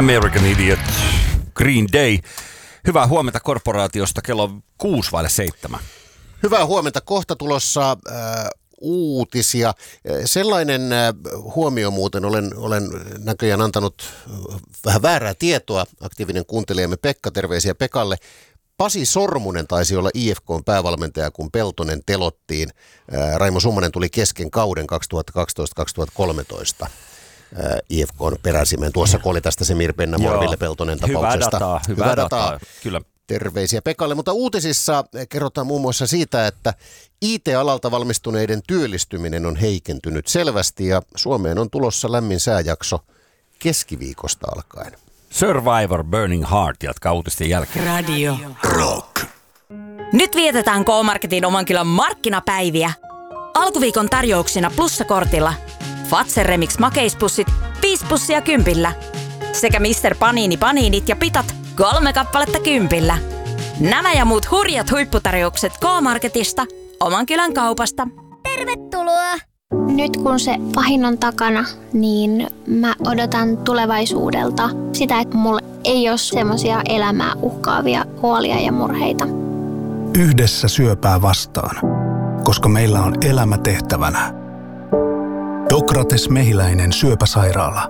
American Idiot, Green Day. Hyvää huomenta korporaatiosta, kello 6:07. Hyvää huomenta, kohta tulossa uutisia. Sellainen huomio muuten, olen näköjään antanut vähän väärää tietoa, aktiivinen kuuntelijamme Pekka, terveisiä Pekalle. Pasi Sormunen taisi olla IFK:n päävalmentaja, kun Peltonen telottiin. Raimo Summanen tuli kesken kauden 2012-2013. IFK:n peräsimeen. Tuossa kun oli tästä se Mirpennamoa Ville Peltonen tapauksesta. Hyvää dataa. Kyllä. Terveisiä Pekalle, mutta uutisissa kerrotaan muun muassa siitä, että IT-alalta valmistuneiden työllistyminen on heikentynyt selvästi ja Suomeen on tulossa lämmin sääjakso keskiviikosta alkaen. Survivor Burning Heart jatkaa uutisten jälkeen. Radio Rock. Nyt vietetään K-Marketin oman kylän markkinapäiviä. Alkuviikon tarjouksina plussakortilla Fazer Remix makeispussit 5 pussia 10 sekä Mr. Panini paniinit ja pitat 3 kappaletta 10. Nämä ja muut hurjat huipputarjoukset K-Marketista, oman kylän kaupasta. Tervetuloa! Nyt kun se pahin on takana, niin mä odotan tulevaisuudelta sitä, että mulla ei ole semmoisia elämää uhkaavia huolia ja murheita. Yhdessä syöpää vastaan, koska meillä on elämä tehtävänä. Dokrates Mehiläinen syöpäsairaala.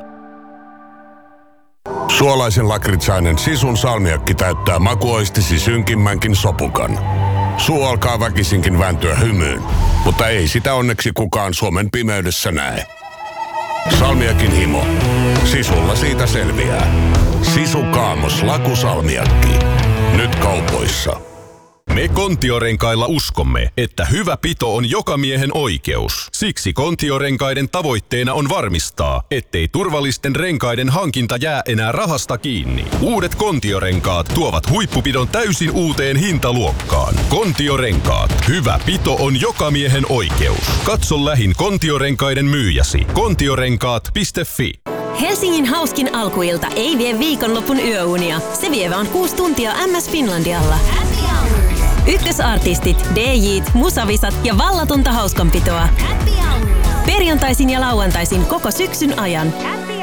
Suolaisen lakritsainen Sisun salmiakki täyttää makuoistisi synkimmänkin sopukan. Suu alkaa väkisinkin vääntyä hymyyn, mutta ei sitä onneksi kukaan Suomen pimeydessä näe. Salmiakin himo. Sisulla siitä selviää. Sisu Kaamos lakusalmiakki. Nyt kaupoissa. Me Kontiorenkailla uskomme, että hyvä pito on joka miehen oikeus. Siksi Kontiorenkaiden tavoitteena on varmistaa, ettei turvallisten renkaiden hankinta jää enää rahasta kiinni. Uudet Kontiorenkaat tuovat huippupidon täysin uuteen hintaluokkaan. Kontiorenkaat. Hyvä pito on joka miehen oikeus. Katso lähin Kontiorenkaiden myyjäsi. Kontiorenkaat.fi. Helsingin hauskin alkuilta ei vie viikonlopun yöunia. Se vie vaan 6 tuntia MS Finlandialla. Ykkösartistit, DJ:t, musavisat ja vallatonta hauskanpitoa. Perjantaisin ja lauantaisin koko syksyn ajan.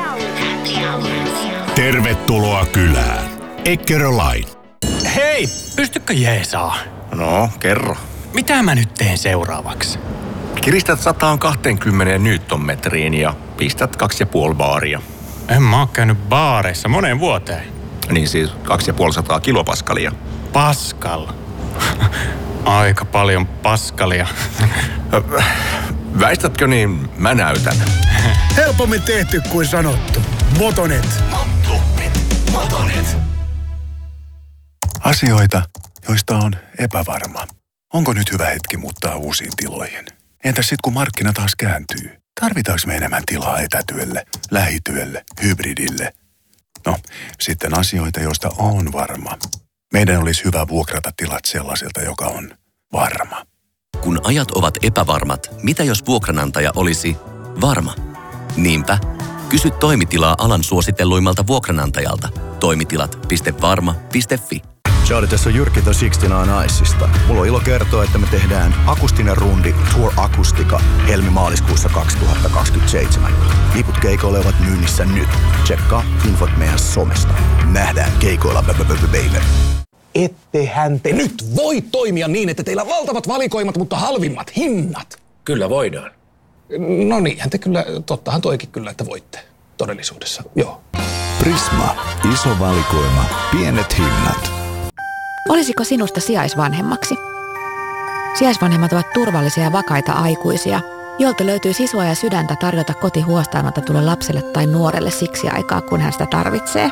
Tervetuloa kylään. Eckerölain. Hei, pystykö jeesaa? No, kerro. Mitä mä nyt teen seuraavaksi? Kiristät 120 newtonmetriin ja pistät 2,5 baaria. En mä oo käynyt baareissa moneen vuoteen. Niin siis 250 kilopaskalia. Paskal. Aika paljon paskalia. Väistätkö niin, mä näytän. Helpommin tehty kuin sanottu. Motonet. Motonet. Asioita, joista on epävarma. Onko nyt hyvä hetki muuttaa uusiin tiloihin? Entäs sitten kun markkina taas kääntyy? Tarvitaanko me enemmän tilaa etätyölle, lähityölle, hybridille? No, sitten asioita, joista on varma. Meidän olisi hyvä vuokrata tilat sellaiselta, joka on varma. Kun ajat ovat epävarmat, mitä jos vuokranantaja olisi varma? Niinpä, kysy toimitilaa alan suositelluimmalta vuokranantajalta. Toimitilat.varma.fi. Charlie, tässä on Jyrki The 69 Icesta. Mulla on ilo kertoa, että me tehdään akustinen rundi Tour Akustika helmi-maaliskuussa 2027. Liput keikoille ovat myynnissä nyt. Tsekkaa infot meidän somesta. Nähdään keikoilla, baby. Ettehän te nyt voi toimia niin, että teillä on valtavat valikoimat, mutta halvimmat hinnat. Kyllä voidaan. No niinhän te kyllä, tottahan toikin kyllä, että voitte todellisuudessa, joo. Prisma. Iso valikoima. Pienet hinnat. Olisiko sinusta sijaisvanhemmaksi? Sijaisvanhemmat ovat turvallisia ja vakaita aikuisia, joilta löytyy sisua ja sydäntä tarjota koti huostaanotetulle lapselle tai nuorelle siksi aikaa, kun hän sitä tarvitsee.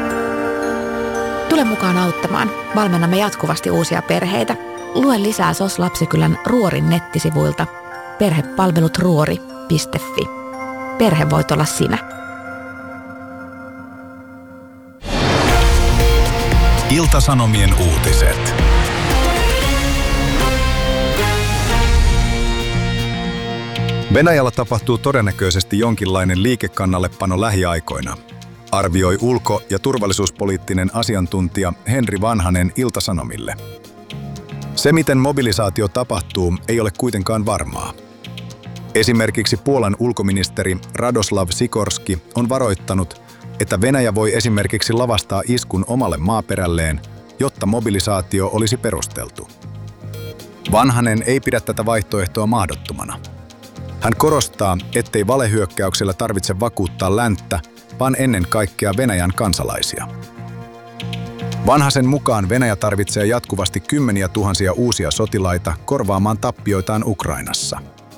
Tule mukaan auttamaan. Valmennamme jatkuvasti uusia perheitä. Lue lisää SOS Lapsikylän Ruorin nettisivuilta perhepalvelutruori.fi. Perhe voit olla sinä. Ilta-Sanomien uutiset. Venäjällä tapahtuu todennäköisesti jonkinlainen liikekannallepano lähiaikoina, arvioi ulko- ja turvallisuuspoliittinen asiantuntija Henri Vanhanen Ilta-Sanomille. Se, miten mobilisaatio tapahtuu, ei ole kuitenkaan varmaa. Esimerkiksi Puolan ulkoministeri Radoslav Sikorski on varoittanut, että Venäjä voi esimerkiksi lavastaa iskun omalle maaperälleen, jotta mobilisaatio olisi perusteltu. Vanhanen ei pidä tätä vaihtoehtoa mahdottomana. Hän korostaa, ettei valehyökkäyksellä tarvitse vakuuttaa länttä, vaan ennen kaikkea Venäjän kansalaisia. Vanhasen mukaan Venäjä tarvitsee jatkuvasti kymmeniä tuhansia uusia sotilaita korvaamaan tappioitaan Ukrainassa.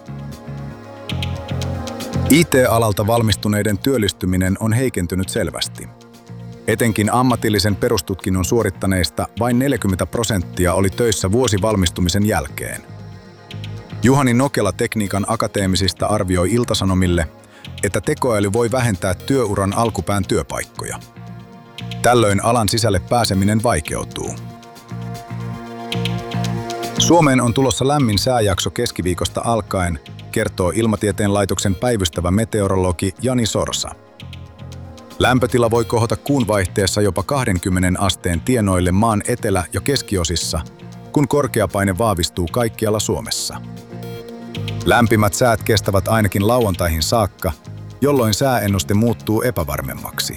IT-alalta valmistuneiden työllistyminen on heikentynyt selvästi. Etenkin ammatillisen perustutkinnon suorittaneista vain 40% oli töissä vuosi valmistumisen jälkeen. Juhani Nokela Tekniikan Akateemisista arvioi Ilta-Sanomille, että tekoäly voi vähentää työuran alkupään työpaikkoja. Tällöin alan sisälle pääseminen vaikeutuu. Suomeen on tulossa lämmin sääjakso keskiviikosta alkaen, kertoo Ilmatieteen laitoksen päivystävä meteorologi Jani Sorsa. Lämpötila voi kohota kuun vaihteessa jopa 20 asteen tienoille maan etelä- ja keskiosissa, kun korkeapaine vahvistuu kaikkialla Suomessa. Lämpimät säät kestävät ainakin lauantaihin saakka, jolloin sääennuste muuttuu epävarmemmaksi.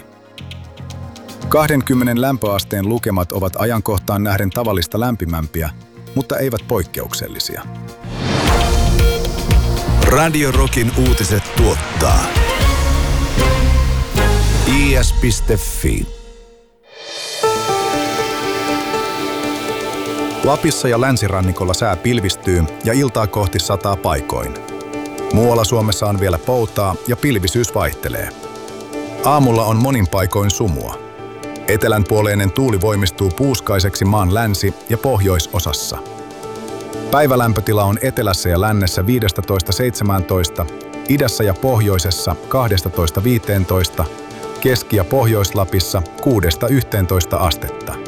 20 lämpöasteen lukemat ovat ajankohtaan nähden tavallista lämpimämpiä, mutta eivät poikkeuksellisia. Radio Rockin uutiset tuottaa is.fi. Lapissa ja länsirannikolla sää pilvistyy ja iltaa kohti sataa paikoin. Muualla Suomessa on vielä poutaa ja pilvisyys vaihtelee. Aamulla on monin paikoin sumua. Etelänpuoleinen tuuli voimistuu puuskaiseksi maan länsi- ja pohjoisosassa. Päivälämpötila on etelässä ja lännessä 15–17, idässä ja pohjoisessa 12–15, Keski- ja Pohjois-Lapissa 6–11 astetta.